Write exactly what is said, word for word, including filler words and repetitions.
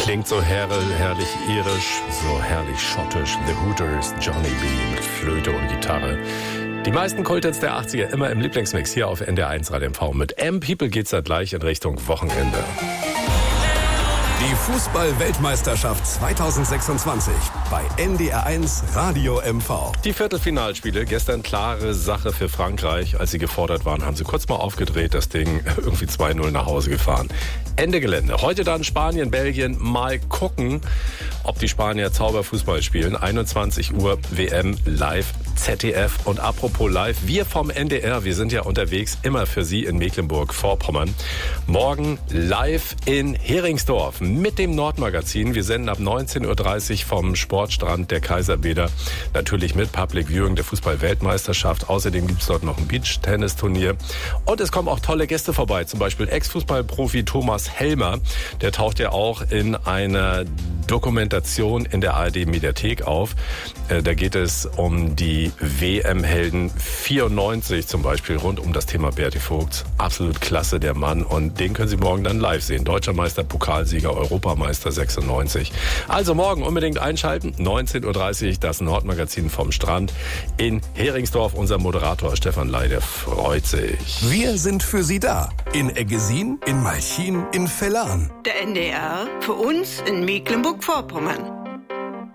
Klingt so her- herrlich irisch, so herrlich schottisch. The Hooters, Johnny B. mit Flöte und Gitarre. Die meisten Kulthits der achtziger immer im Lieblingsmix hier auf N D R eins Radio M V. Mit M-People geht's da gleich in Richtung Wochenende. Die Fußball-Weltmeisterschaft zweitausendsechsundzwanzig bei N D R eins Radio M V. Die Viertelfinalspiele, gestern klare Sache für Frankreich. Als sie gefordert waren, haben sie kurz mal aufgedreht, das Ding irgendwie zwei null nach Hause gefahren. Ende Gelände. Heute dann Spanien, Belgien. Mal gucken, ob die Spanier Zauberfußball spielen. einundzwanzig Uhr W M live Z D F. Und apropos live, wir vom N D R, wir sind ja unterwegs immer für Sie in Mecklenburg-Vorpommern. Morgen live in Heringsdorf mit dem Nordmagazin. Wir senden ab neunzehn Uhr dreißig vom Sportstrand der Kaiserbäder. Natürlich mit Public Viewing der Fußball-Weltmeisterschaft. Außerdem gibt es dort noch ein Beach-Tennis-Turnier. Und es kommen auch tolle Gäste vorbei. Zum Beispiel Ex-Fußballprofi Thomas Helmer. Der taucht ja auch in einer Dokumentation in der A R D-Mediathek auf. Da geht es um die W M-Helden vierundneunzig zum Beispiel, rund um das Thema Berti Vogts. Absolut klasse, der Mann. Und den können Sie morgen dann live sehen. Deutscher Meister, Pokalsieger, Europameister sechsundneunzig. Also morgen unbedingt einschalten. neunzehn Uhr dreißig, das Nordmagazin vom Strand in Heringsdorf. Unser Moderator Stefan Ley, der freut sich. Wir sind für Sie da. In Eggesin, in Malchin, in Vellan. Der N D R, für uns in Mecklenburg-Vorpommern.